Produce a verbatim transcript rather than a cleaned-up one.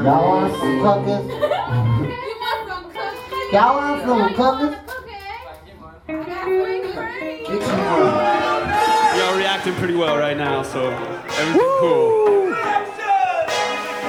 Y'all want some cookies? Y'all want some cookies? Get some more. Y'all reacting pretty well right now, so everything's cool.